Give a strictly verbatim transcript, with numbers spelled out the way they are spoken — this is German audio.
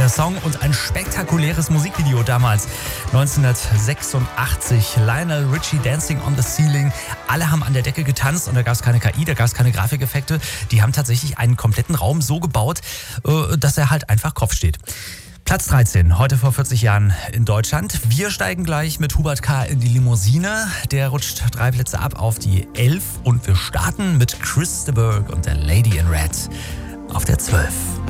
der Song und ein spektakuläres Musikvideo damals, neunzehnhundertsechsundachtzig. Lionel Richie, Dancing on the Ceiling. Alle haben an der Decke getanzt und da gab es keine K I, da gab es keine Grafikeffekte. Die haben tatsächlich einen kompletten Raum so gebaut, dass er halt einfach Kopf steht. Platz dreizehn, heute vor vierzig Jahren in Deutschland. Wir steigen gleich mit Hubert K. in die Limousine. Der rutscht drei Plätze ab auf die elf und wir starten mit Chris de Burgh und der Lady in Red auf der zwölf.